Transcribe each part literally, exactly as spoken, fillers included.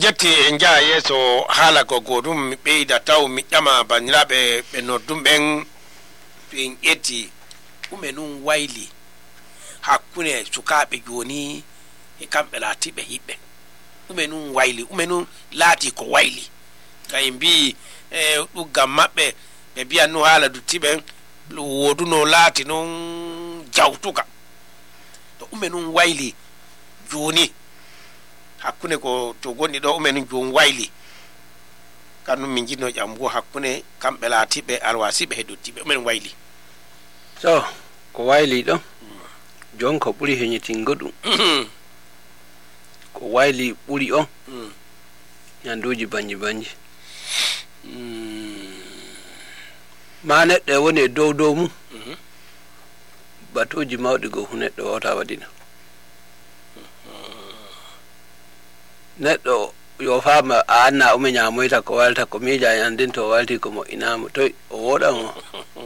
jetti en jaa yeso hala ko godum mi ɓeyda taw mi ƴama bandiraɓe ɓe noddum ɓen to en ƴetti ɗume nun wayli hakkunde sukaɓe joni e kamɓe laatiɓe hiɓɓe ɗume nun wayli ɗume nun laati ko wayli ka en mbi e ɗuggam maɓɓe ɓe mbiyan nu haala duttiɓen woduno laati non jawtuka to ɗume nun wayli joni hakkunde ko to gonɗi ɗo ɗume nun joni wayli kanum min jinno ƴamgo hakkunde kamɓe laatiɓe alwasiɓe he dottiɓe ɗume nun wayli so ko wayli ɗo jon ko ɓuri heñitingo ɗum ko wayli ɓuri on ñanduji banji banji ma neɗɗo e woni e dow dow mum batuji mawɗi go hu neɗɗo wawata waɗina neɗɗo yo fama a anna umi ñamoyta ko walta ko miija ñandin to walti ko moƴƴinamo toy o woɗan o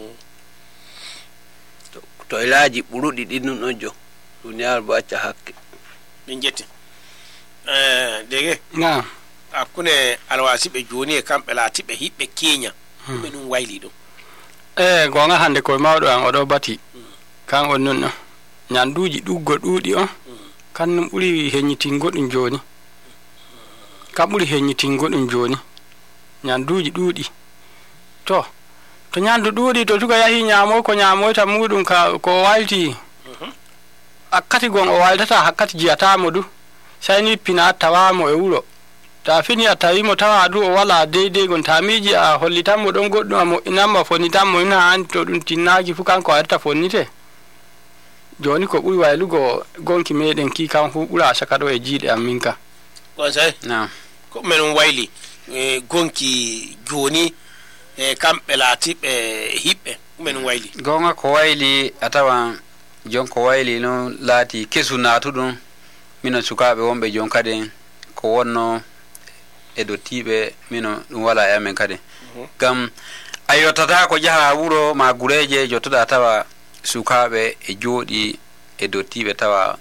to ilaji ɓuruɗi ɗin ɗum ɗon jo duniyar bo acca hakke min jetti eh dege na hakkunde alwasiɓe joni e kamɓe laatiɓe hiɓɓe keña ɗume ɗum wayli ɗum e gonga hande koye mawɗo an oɗo bati kan on non no ñanduji ɗuggo ɗuuɗi on kannum ɓuri heññitingo ɗum joni kam ɓuri heññitingo ɗum joni ñanduji ɗuuɗi to to ñandu ɗuuɗi to tuga yahi ñamo ko ñamoyta muɗum ka ko walti hakkati gon o waltata hakkati jiyatamo du sayni pina tawamo e wuro ta fini a tawimo tawa du o wala deydey gon ta miji a hollitanmo ɗon goɗɗum a moƴƴinanmo fonnitanmo ina andi to ɗum tinnaki fu kanko warta fonnite joni ko ɓuri waylugo gonki meɗen ki kam fu ɓura saka ɗo e jiiɗe am min ka conseil na ko men wayli e gonki joni e kamɓe laatiɓe hiɓɓe men wayli gonga ko wayli a tawan jon ko wayli no laati kesu naatuɗum minon sukaɓe wonɓe jon kadi ko wonno e dottiɓe minon ɗum wala e amen kadi gam a yottata ko jaha wuro ma gureje jottoɗa tawa sukaɓe e jooɗi e dottiɓe tawa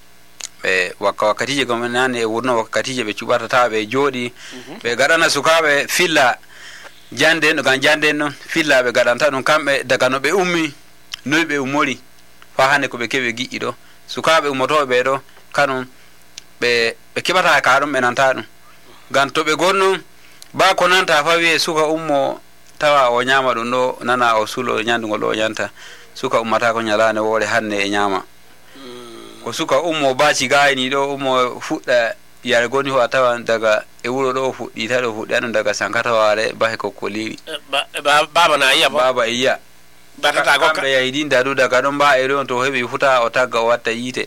ɓe wakka wakkatije gomen nane e wurno wakkatije ɓe cuɓata tawa ɓe jooɗi ɓe gaɗana sukaɓe filla jande no gam jande noon filla ɓe gaɗanta ɗum kamɓe daga no ɓe ummi noyi ɓe ummori fa hande ko ɓe keɓe giƴƴi ɗo sukaɓe ummotoɓe ɓe ɗo kanum ɓe ɓe keɓata ka ɗum ɓe nanta ɗum gam to ɓe gonno ba ko nanta fa wiye suka ummo tawa o ñama ɗum ɗo nana o suulo ñandugol ɗo o ñanta suka ummata ko ñalande woore hande e ñama ko suka ummo baci gayni ɗo ummo fuɗɗa yare goni ho a tawan daga e wuro ɗo o fuɗɗi taɗo fuɗɗi ɗum daga sankataware bahe kokko liiri baba na yiya baba e yiya batata ko kamɓe yahidinda ɗu daga ɗon mba e ɗon to heɓi futa o tagga o watta yiite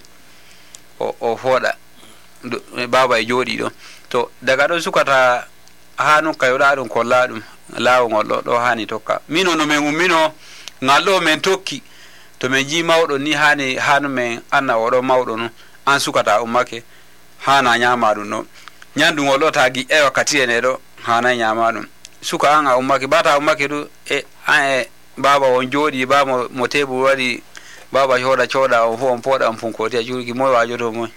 o o fooɗa baba e jooɗi ɗo to daga ɗon sukata ha nun kayoɗa ɗum kolla ɗum laawol ɗo ɗo hani tokka mino no min ummino ngal ɗo min tokki to min ji mawɗo ni hani hanu min anna oɗo mawɗo no an sukata ummake hana ñama ɗum ɗo ñandugol ɗo ta giƴƴa wakkati ene ɗo hana ñama ɗum suka an a ummake bata ummake ɗu e an e baba on jooɗi baba mo tebur waɗi baba hoɗa coɗa on fo on pooɗa on funkoti a juurki moye wajoto moye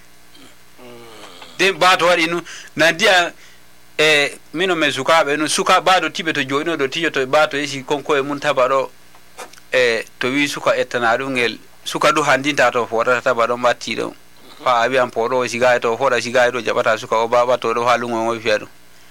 den bato waɗi nu nandiya e mino min sukaɓe nu suka ba dottiɓe to jooɗino dottijo to bato yesi konko e mum taba ɗo e to wi suka ettana ɗum ngel suka ɗu handinta to fotata taba ɗon ɓatti ɗon fa a wiyan poɗo sigayi to foɗa sigayi ɗo jaɓata suka o ba ɓatto ɗo ha lungo o fiya ɗum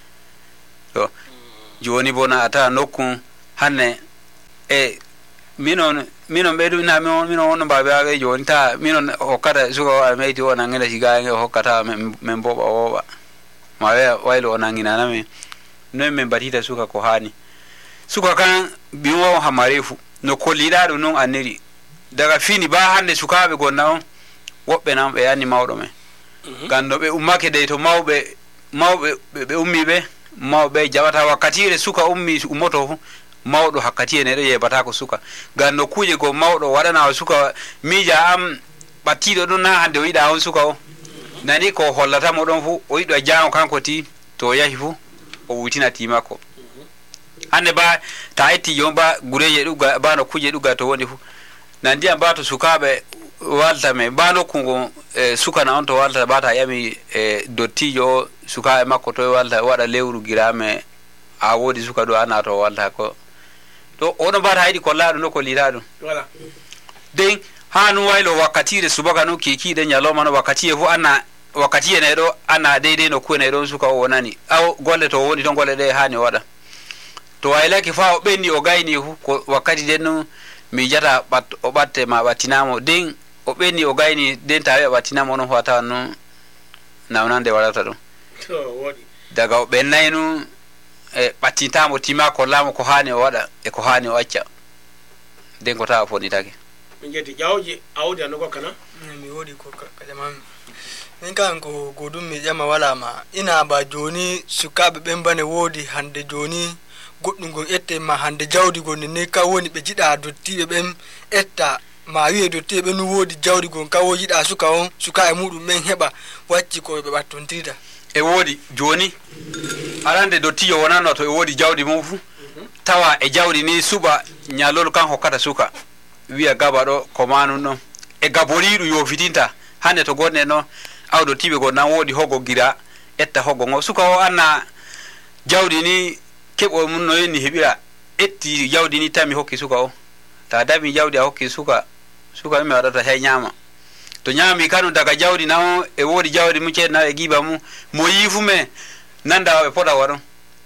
to joni bona a tawa nokku hanne e minon minon ɓeydu na minon wonno mbaɓe aɓe joni ta minon hokkata suka o a meyti o nangina sigayi nge hokkata min boɓa woɓa ma wiya waylo o nanginanamin noyi min batita suka ko hani suka kan bimo hamare fu no kolliɗa ɗum noon anniri daga fini ba hande sukaɓe gonna on woɓɓe nan ɓe yanni mawɗo men gam no ɓe ummake dey to mawɓe mawɓe ɓe ummi ɓe mawɓe jaɓata wakkatire suka ummi ummoto fu mawɗo hakkati ene ɗo yeɓata ko suka gam no kuuje go mawɗo waɗana o suka miija am ɓattiɗo ɗum na hande o yiɗa on suka o nani ko hollatamo ɗon fu o yiɗo jango kanko ti to o yahi fu o wutina ti makko hande ba ta itti joni ba gureje ɗugga ba no kuuje ɗugga to woni fu nan ndiyam ba to sukaɓe walta me ba nokkugo e sukana on to walta ba ta ƴami e dottijo o suka e makko to walta waɗa lewru girame a wodi suka ɗo ana to walta ko to ono mbata hayɗi kollaɗo no ko lira ɗum voilà den ha nu waylo wakkatire subaka no kikiɗe ñalowma no wakkatiye fo anna wakkatiye nayi ɗo anna deydey no kuene ɗon suka o wonani aw golle to woni to golle ɗe hani waɗa to waylaki fa o ɓenni o gayni fu ko wakkati den no mi jata ɓat o ɓatte ma ɓattinamo den o ɓenni o gayni den tawi a ɓattinamo onon fo tawan no nawnande waɗata ɗum to woɗi daga o ɓennayi no e ɓattintamo tima kollamo ko hani o waɗa e ko hani o acca den ko tawa fonitake min jetti jawji awdi anno gokkana mi woɗi ko kajamami min kan ko godum mi ƴama walama ina ba joni sukaɓe ɓen bane woodi hande joni goɗɗum gon ette ma hande jawdi gon ni ka woni ɓe jiɗa dottiɓe ɓen etta ma wiye dottiɓe ɓen woodi jawdi gon ka wo jiɗa suka on suka e muɗum ɓen heɓa wacci ko ɓe ɓattontirta e woodi joni arande dottijo wonanno to e woodi jawdi mum fu tawa e jawdi ni suɓa ñalol kan hokkata suka wiya gaba ɗo ko manum ɗon e gaboriɗum yofitinta hande to gonne no aw dottiɓe gon nan woodi hogo gira etta hogo ngo suka o anna jawdi ni keɓo mum no yenni heɓira etti jawdi ni tan mi hokki suka o ta daɓi jawdi a hokki suka suka mi waɗata hay ñama to ñami kanu daga jawdi na e woodi jawdi mum ceedna e giba mum mo yifume nanda ɓe poɗa waɗon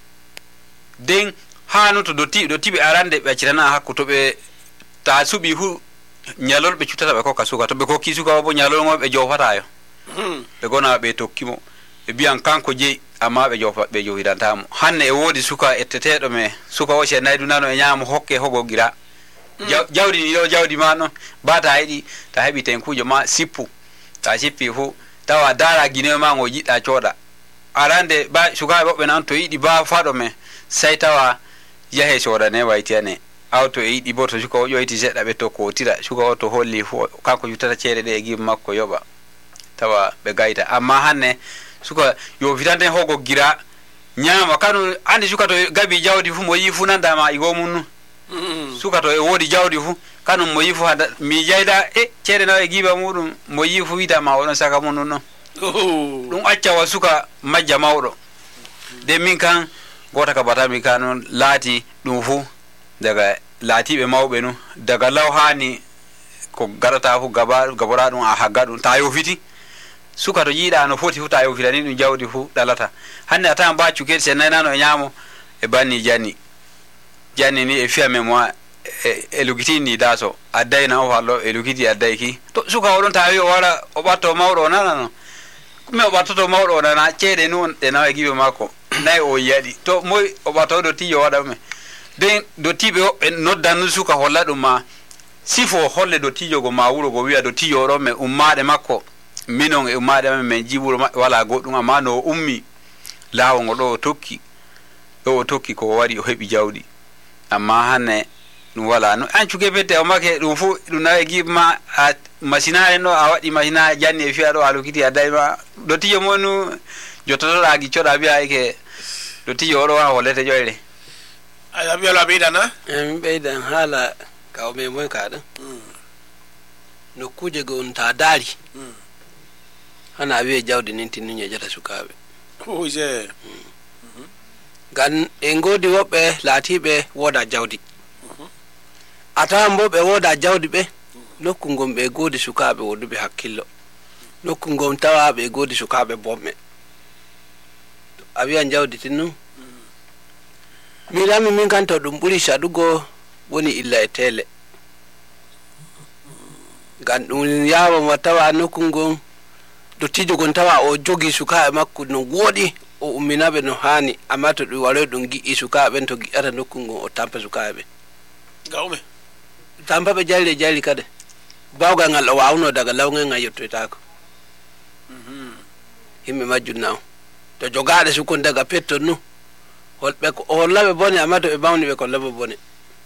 den hanu to dottiɓe dottiɓe arande ɓe accitana hakku to ɓe ta suɓi fu ñalol ɓe cuttata ɓe kokka suka to ɓe kokki suka o bo ñalol ngo ɓe jofatayo ɓe gona ɓe tokkimo ɓe mbiyan kanko jeyi amma ɓe jofa ɓe jofidantamo hanne e woodi suka etteteɗo me suka o ceennayi dunano e ñama hokke hogo gira jawdi ni ɗo jawdi ma no bata heɗi ta heɓi tenkujo ma sippu ta sippi fu tawa dara guinoe ma ngo jiɗɗa cooɗa arande ba sukaɓe woɓɓe nan to yiɗi ba faɗo me sey tawa yahe soodane waytiyane aw to e yiɗi bo to suka o ƴoyti seɗɗa ɓe to kotira suka o to holli fu kanko yuttata ceede ɗe e giba makko yoɓa tawa ɓe gayta amma hanne suka yofitanten hogo gira ñama kanu andi suka to gabi jawdi fu mo yi fu nandama igo mum nu suka to e woodi jawdi fu kanum mo yi fu hada mi jayda e ceede naw e giba muɗum mo yi fu witama oɗon saka mum nun noon ɗum accawa suka majja mawɗo de min kan gota ka batami ka noon laati ɗum fu daga laatiɓe mawɓe nu daga law hani ko gaɗata fu gaba gabora ɗum a hagga ɗum ta yofiti suka to jiiɗa no foti fu ta yofitani ɗum jawdi fu ɗalata hande a tawan ba cukedi sen naynano e ñaamo e banni janni janni ni e fiya men moi e lugitini daso addayna o fallo e lugiti addayki to suka oɗon tawi o wara o ɓatto mawɗo o nana no mi o ɓattoto mawɗo o nana ceede nu ɗe nawa e giɓe makko nayi o yiyaɗi to moy o ɓatto dottijo waɗame den dottiɓe woɓɓe noddannu suka holla ɗum ma sifo holle dottijo go ma wuro go wiya dottijo oɗon me ummaɗe makko minon e ummaɗe amen min jiɓuro maɓɓe wala goɗɗum amma no o ummi laawol ngo ɗo o tokki ɗo o tokki ko o waɗi o heɓi jawɗi amma hanne ɗum wala no an cuke fette o make ɗum fu ɗum nawe giɓe ma a masinare no a waɗi masinare janni e fiya ɗo a lukiti a dayma dottijo mo nu jottotoɗa giccoɗa mbiya eke dottijo oɗo wa hollete ƴoyre aya wiyalo a ɓeydana min ɓeydan haala ka o memoy kaɗa nokkuje gon ta daari hana wiye jawdi nin tinnu ñejata sukaɓe oje gan e ngodi woɓɓe laatiɓe wooda jawdi a tawan bo ɓe wooda jawdi ɓe nokku ngon ɓe goodi sukaɓe woduɓe hakkillo nokku ngon tawa ɓe goodi sukaɓe bomme a wiyan jawdi tinnu milami min kan to ɗum ɓuri saɗugo woni illa e tele gan ɗum yawama tawa nokku ngon dottijo gon tawa o jogi sukaɓe makko no wooɗi o umminaɓe no hani amma to ɗum waroy ɗum giƴƴi sukaɓen to giƴƴata nokku ngon o tampa sukaɓe gawme tampa ɓe jayri e jayri kade bawgal ngal o wawno daga lawgel ngal yettoytako yimɓe majjunna o to jogaɗe sukon daga petton nu holɓe o hollaɓe bone amma to ɓe mawni ɓe kollaɓe bone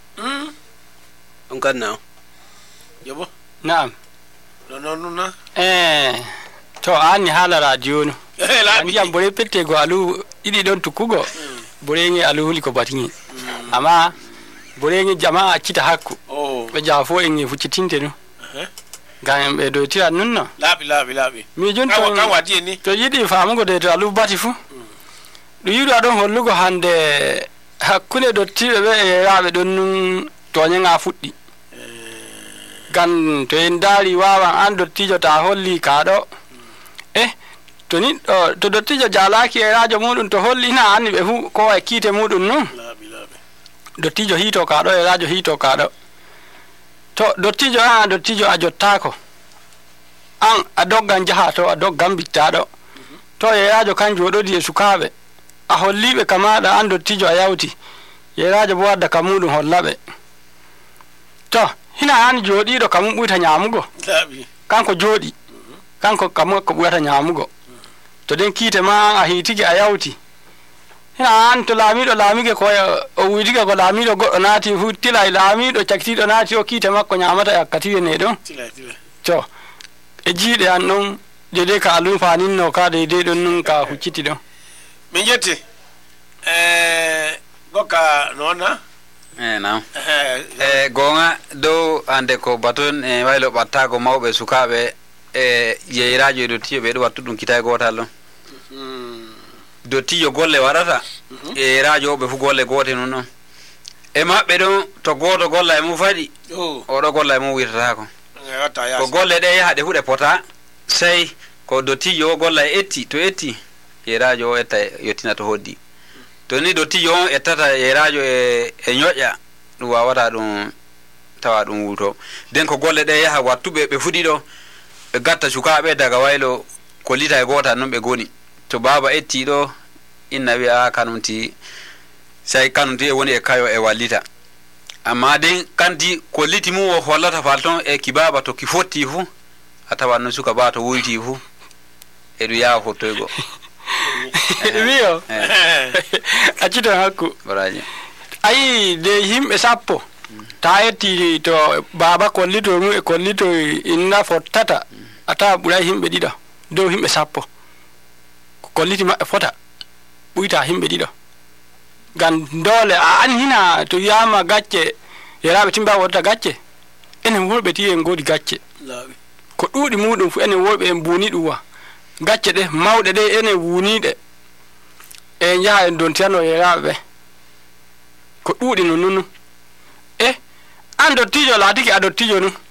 ɗum kanna o yobo na'am no non nuna eh to anni haala radio no andiyam bore pette go alu ɗiɗi ɗon tukkugo boreŋe alu huli ko batiŋe amma boreŋe jama accita hakku ɓe jawa fo en e fuccitinte no ngam ɓe doytirat nun no laaɓi laaɓi laaɓi mi jon to kan wadi ni to yiɗi famugo de to alu bati fu ɗum yiɗa ɗon hollugo hande hakkunde dottiɓe ɓe e yeraɓe ɗon nun toñega fuɗɗi gan to en daari wawan an dottijo ta holli kaɗo e to ni ɗo to dottijo jalaki e radio muɗum to holli ina anni ɓe fu ko e kiite muɗum nun dottijo hito kaɗo e radio hito kaɗo to dottijo an a dottijo a jottako an a doggan jaha to a doggan bittaɗo to e radio kan joɗodi e sukaɓe a holliɓe kamaɗa an dottijo a yawti e radio bo wadda ka muɗum hollaɓe to hina hani joɗiɗo kamum ɓuyta ñamugo kanko jooɗi kanko kamu ko ɓuyata ñamugo to den kiite ma a hitiki a yawti hina an to laamiɗo laamike ko o wuytike ko laamiɗo goɗɗo naati fu tila e laamiɗo caktiɗo naati o kiite makko ñamata e wakkatire ne ɗon to e jiiɗe an ɗon dede ka alum faninno ka dede ɗon nun ka hucciti ɗon min jetti e gokka noonna e nam e gonga dow hande ko baton e waylo ɓattago mawɓe sukaɓe e yeyrajo e dottijo ɓe ɗo wattu ɗum kitay gotal ɗon dottijo golle waɗata e yeyrajo ɓe fu golle gote nun ɗon e maɓɓe ɗon to goto golla e mum faɗi oɗo golla e mum wirtatako ko golle ɗe yaha ɗe huɗe pota sey ko dottijo o golla e etti to etti yeyrajo o etta yettina to hoddi to ni dottijo on ettata yeyrajo e e ñoƴƴa ɗum wawata ɗum tawa ɗum wuto nden ko golle ɗe yaha wattuɓe ɓe fuɗi ɗo ɓe gatta sukaɓe daga waylo ko lita e gotal noon ɓe goni to baba etti ɗo inna wi'a kanumti say kanumti e woni e kayo e wallita amma den kanti ko liti mum o hollata fal ton e ki baba to ki fotti fu a tawa noon suka ba to woyti fu e ɗum yawa fottoygo wiyo acciton hakku baraji ayi de yimɓe sappo ta yetti to baba kollito mum e kollito inna fottata a tawa ɓuuray yimɓe ɗiɗo dow yimɓe sappo ko kolliti maɓɓe fota ɓuyta yimɓe ɗiɗo gan doole a an hina to yama gacce yeraɓe timba wotta gacce enen worɓe ti en godi gacce ko ɗuuɗi muɗum fu enen worɓe en buuni ɗum wa gacce ɗe mawɗe ɗe enen wuuniɗe e jaha en dontiyano yeraɓe ɓe ko ɗuuɗi no nunu e an dottijo laatiki a dottijo nu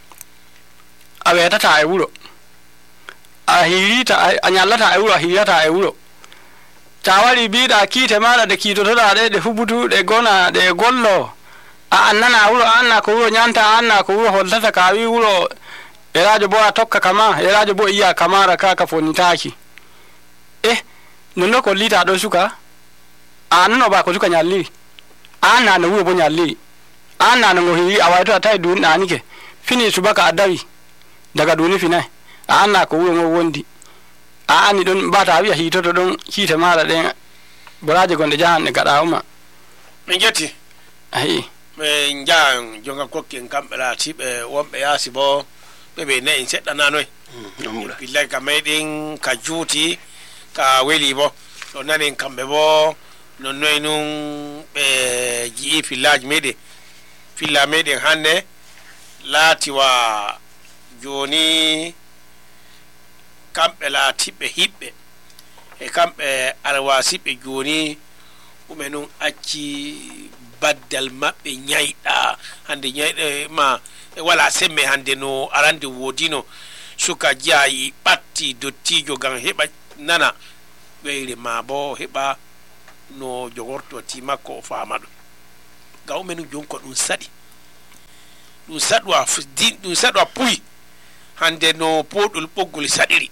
a weetata e wuro a hirita a ñallata e wuro a hirata e wuro ta wari mbiɗa kiite maɗa ɗe kiitotoɗa ɗe ɗe hubutu ɗe gona ɗe gollo a annana wuro a anna ko wuro ñanta a anna ko wuro holtata ka wi wuro e radio bo a tokka kama e radio bo iya kamara ka ka fonitaki e nonno ko lita ɗo suka a annano ba ko suka ñalliri a anna no wuro bo ñalliri a anna no ngo hiri a wayto a tawi duni ɗanike fini subaka a dawi daga duni finay a anna ko wuro ngo wondi a anni ɗon mbata wiya hitoto ɗon hiite maɗa ɗen boraje gonɗe jahanɗe gaɗa uma min jetti ayi ɓe jahan jonga kokki en kamɓe laatiɓe wonɓe yaasi bo ɓe ɓe nayi seɗɗananoy billahi ka meɗen ka juuti ka weli bo ɗo nanen kamɓe bo nonnoy nun ɓe jii fillaji meɗen filla meɗen hande laatiwa joni kamɓe laatiɓe hiɓɓe e kamɓe alwasiɓe joni ɗume nun acci baddal maɓɓe ñayɗa hande ñayɗa ma wala semme hande no arande wodino suka jaayi ɓatti dottijo gam heɓa nana ɓeyre ma bo heɓa no jogorto ti makko o fama ɗum gam umen jon ko ɗum saɗi ɗum saɗwa ɗum saɗwa puyi hande no poɗol ɓoggol saɗiri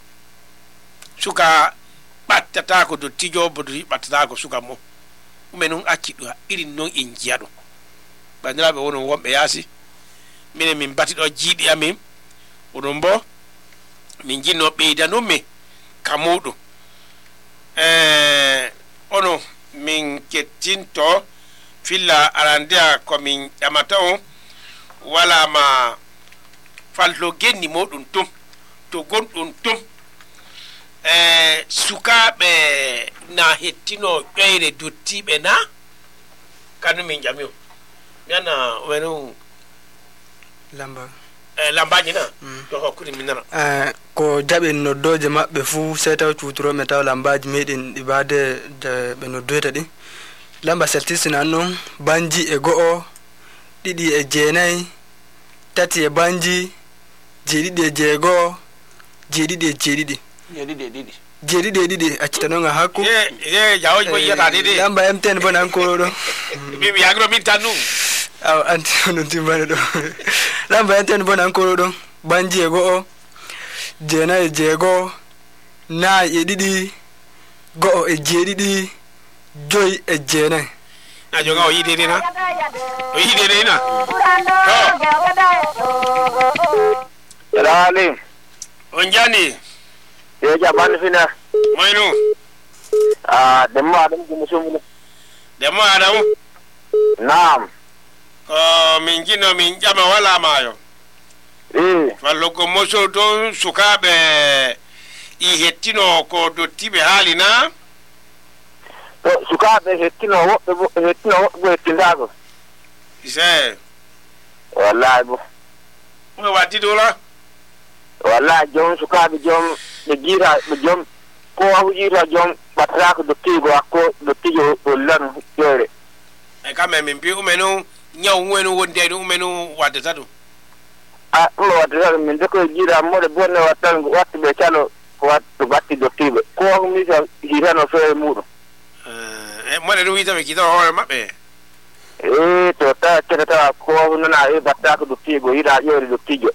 suka ɓattatako dottijo bo ɓattatako suka mo umen nun acci ɗum irin noon en jiya ɗum bandiraɓe wonon wonɓe yaasi minen min batiɗo jiiɗi amin oɗon bo min jinno ɓeydanum min ka muɗum e ono min kettinto filla arandeya komin ƴamata on wala ma fallo genni moɗum tum to gonɗum tum e sukaɓe na hettino ƴoyre dottiɓe na kanum min ƴami o mi anna wenu lamba e lambaji na to hokkude min nana eh ko jaɓe noddoje maɓɓe fuu sey taw cuuturoɓe taw lambaji meɗen ibade ɓe noddoyta ɗi lamba seltisina noon banji e go'o ɗiɗi e jeenayi tati e banji jeeɗiɗi e jeegoo jeeɗiɗi e jeeɗiɗi jeeɗiɗi e ɗiɗi jeeɗiɗi e ɗiɗi accita noon a hakku ye ye jawoji mo yiyata ɗiɗi lamba mtn bon encore ɗo mi yagro min tan num aw anti non timbane ɗo lamba mtn bon encore ɗo banji e go'o jeenayi e jeegoo naayi e ɗiɗi go'o e jeeɗiɗi joyi e jeenayi na jonga o yide dina o yide dina to Salam. on jani Ye jaban fina. moynu Ah, demma adam gumusum. demo adam Naam. ko min jino min jama wala mayo Eh, fallo ko moso don sukaɓe i hettino ko dottiɓe haali na to sukaɓe hettino woɓɓe bo hettino woɓɓe bo hettindago. ise Wallahi bo. mo waddi dola Wallahi jom sukaɓe jom ɓe gira ɓe jom ko hujira jom ɓattako dottigo hakko dottijo ollan ƴoyre. e kamɓe min mbi umenu ñaw umenu wonde ɗum umenu waddata ɗum Ah, ɗum waddata min de koye gira moɗe bonne wattan watti ɓe calo ko wattu batti dottiɓe ko humisa hitano feere muɗum. e moɗe ɗum wiytaɓe kita hoore maɓɓe Eh, to ta ketata ko nana e battako dottigo yiɗa ƴoyre dottijo.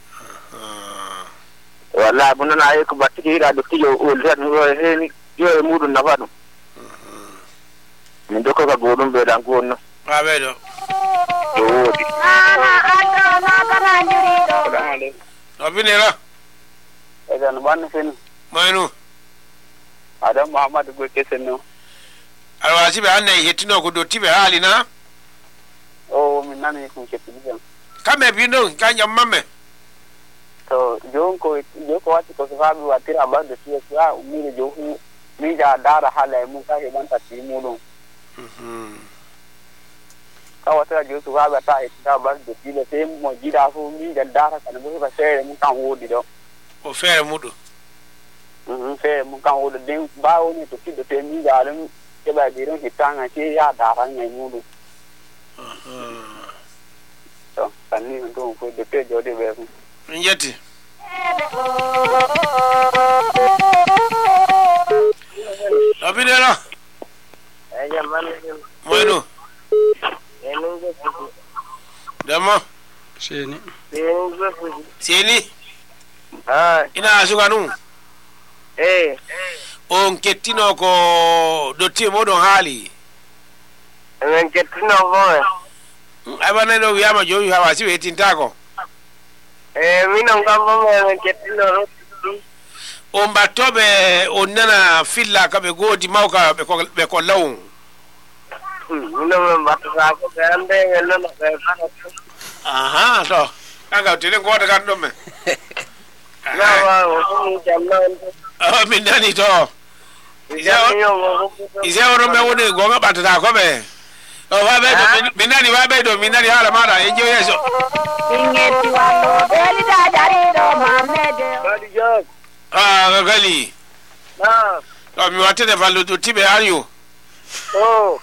Wallahi bu nana e ko battiki yiɗa dottijo oltan yo heni yo e muɗum nafa ɗum. Min de ko ka goɗum ɓeɗan gonno. ha ɓeyɗo To woodi. o binira Egan ban fen moynu Adam Muhammad go kesenno. aɗa wasiɓe hannde e hettino ko dottiɓe haali na O min nani ko kettini jam. kamɓe mbi ɗon kañƴam mamme To jon ko jo ko watti ko sahabi wattira bande tiya sa umire jo hu mi ja dara hala e mun ka he ban tatti muɗum. Ka watira jo sahabi ta e ta bande tiya se mo jida fu mi ja dara kan bo ka sere mun kan wodi do. o feere muɗum Mhm fe mun kan wodi den bawo ni to kiddo te mi ja ɗum keɓa biron hittanga ke ya dara ngai muɗum. To sanni on to ko de te jode be fu. min jetti o binira E jam man moynu e no go demo seni e no go seni ah ina suka num eh on kettino ko dottiɓe moɗon haali men kettino fo ay ɓanne ɗo wiyama joni ha wasiɓe hettintako e minon kam fo men kettino on mbattoɓe on nana filla kaɓe goodi mawka ɓe ko ɓe ko law minon men mbattotako ɓe ande men noon ɓe fana aha to kaga tene goto kan ɗon men nawa o fumi jam noon o min nani to ise oɗon ɓe woni gonga ɓattata koɓe o wa ɓeydo min nani wa ɓeydo min nani haala maɗa en jew yeeso Badi jog a gali na to mi wattete falludo tiɓe aryo o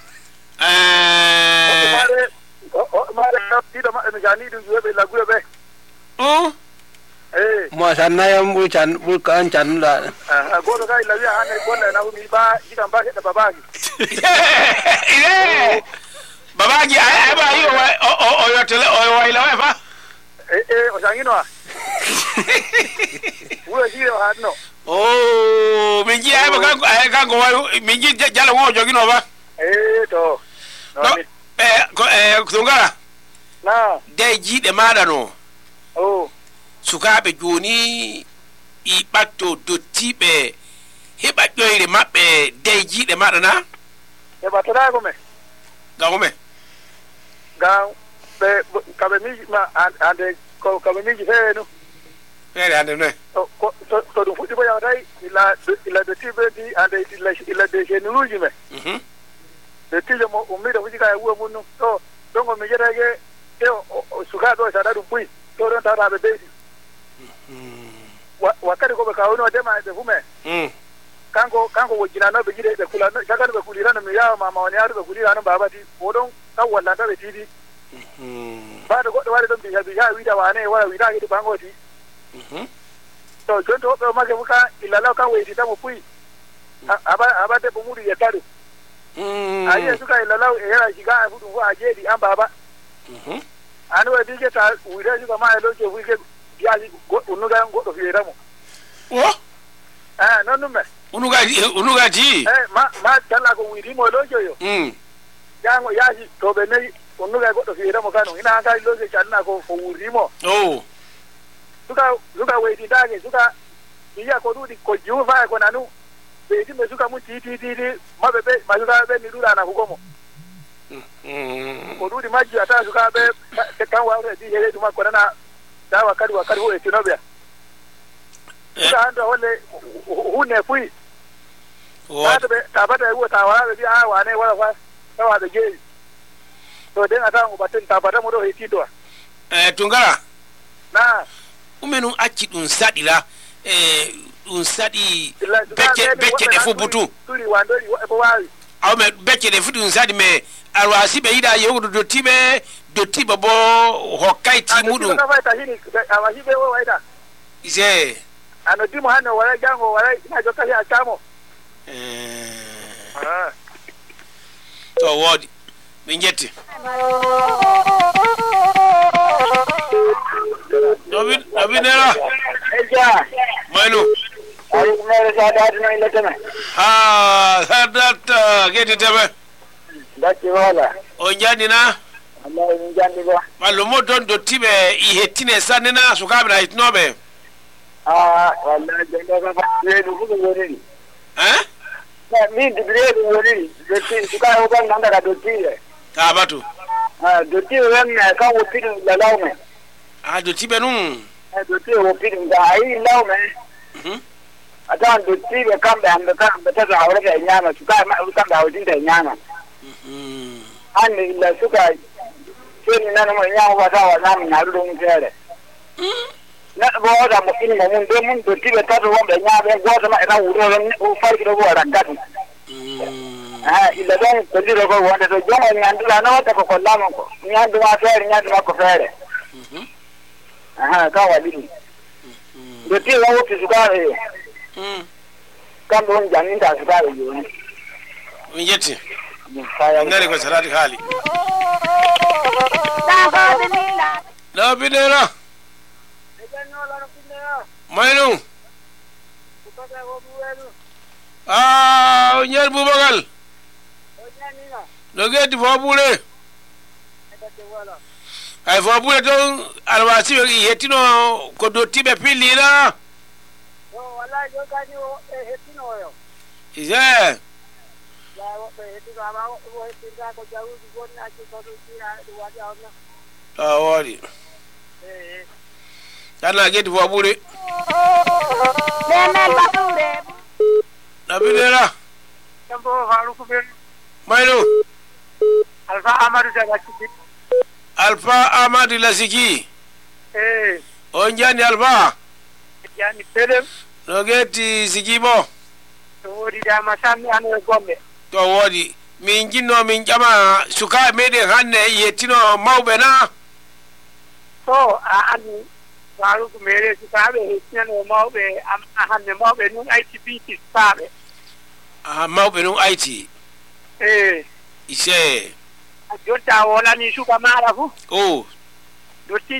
eh mare tiɗo maɓɓe mi jani ɗum wiyoɓe lagguɓe ɓe um eh mo sannayam ɓuri can ɓuri kan cannuɗa goto ka illa wiya hande golle nafu mi ba jiɗam ba heɗɗa babaki ine babaji aɓa yi o yottele o wayla we fa e e o sanginoa wuro siire o haɗno o min ji ayba kanko ay kanko way min ji jala wo jogino fa e to no e ko e tungara na de jiɗe maɗa no o sukaɓe joni i ɓatto dottiɓe heɓa ƴoyre maɓɓe de jiɗe maɗa na e ɓattoɗa ko me gamume gam ɓe kaɓe miiji ma hande ko kaɓe miiji feewe nu feere hande noy to to ɗum fuɗɗi bo yawatay illa illa dottiɓe ndi hande illa illa de senuruji me dottijo mo ummiɗo fuji ka e wuuro mum nu to donc mi jetake e sukaɓe o saɗa ɗum ɓuyi to don tawra ɓe ɓeydi wakkati koɓe kawno dema ɓe fume kanko kanko wojjinanoɓe jiɗe ɓe kula sagano ɓe kulirano mi yawama ma woni yaruɓe kulirano babati oɗon kan wallanta ɓe tiiɗi mbaɗo goɗɗo waɗi ɗon mbiya mbiya wiida wane wala wiida yiɗi ɓangoti to jonto woɓɓe o make fu kan illalaw kan woytitamo puyi aɓa aɓa debbo muɗum yetta ɗum a yiye suka illalaw e hera siga a fu ɗum fo a jeeɗi an baba ani wa dije ta wiide suka ma e loje fuyke yaasi unnuga goɗɗo fiyetamo o e noon ɗum me unuga unuga ti e ma ma talla ko wiidimo e lojo yo jango yaasi to ɓe nayi unnuga goɗɗo fiyetamo kano ina an kadi loje calna ko ko wurdimo o suka suka weytitake suka yiya ko ɗuuɗi ko juufa e ko nanu ɓeytimɓe suka mum titi titi maɓe ɓe ma sukaɓe ɓe mi ɗuɗana ko gomo ko ɗuuɗi majji a tawa sukaɓe kan wawre ɗi hereedu makko nana ta wakkati wakkati fo e tinoɓeya suka hannde holle hunne puyi taɓe tabata e wuo ta walaɓe mbiya a wane wala fa tawaɓe jeeyi to den a tawan ko batten tabata mo ɗo he titowa e tungara na ume num acci ɗum saɗira e ɗum saɗi becce becce ɗe fu butu turi wandori ko wawi awme becce ɗe fu ɗum saɗi mais alwa si ɓe yiɗa yewdu dottiɓe dottiɓe bo hokkay timuɗum fayta hini awa hiɓe o wayta ise ano dimo hannde o waɗa jango o waɗa ina jokka hi a camo to woodi ɓe jetti ɗoɓi ɗoɓinera eja maynu ay mere sadade no illeteme ha sadat gettiteme dacci wala o jandina wallahi min jandi bo wallu mo toon dottiɓe i hettine sannina sukaɓe na hettinoɓe a wallahi jonɗo kam reedu fu ɗum woniri hein min reedu woniri dotti sukaɓe kam nandaka dottiɓe tabatu dottiɓe wen kan woppi ɗum la lawme a dottiɓe num dottiɓe woppi ɗum ga a yi lawme a tawan dottiɓe kamɓe hamɓe kamɓe tata hawrata e ñaama sukaɓe maɓɓe kamɓe hawtinta e ñaama hande illa suka seni nanamo e ñaama fa tawa ñaama ñaaɗuɗo mum feere neɗɗo bo wota mo inmo mum be mum dottiɓe tato wonɓe ñaaɓe goto maɓɓe tan wuuro farkiɗo ko waɗa gati a illa ɗon ko ndiro ko wonde to jom o ñanduɗa no watta ko kollama ko ñanduma feere ñandu makko feere aha kan waɗi ɗum dottiɓe won woppi sukaɓe kamɓe woni janginta sukaɓe joni mi jetti nari ko salati haali ɗo binera maynu a o ñer boubagal no geddi fo ɓuure ay fo ɓuure toon alwasiɓe hettino ko dottiɓe pillina ise a woodi tanna geddi fo ɓuure nabinera tambo faruku ben mayno alfa amadou daga ciki alpha amadou lasiki eh on jani alpha jani pedem no getti siki bo to wodi dama sammi an e gombe to woodi min jinno min ƴama sukaɓe meɗen hannde yettino mawɓe na to a andi faruku mere sukaɓe hettinano mawɓe hannde mawɓe nun ayti biiti sukaɓe aha mawɓe nun ayti eh ise jotta wolani suka maɗa fu o dotti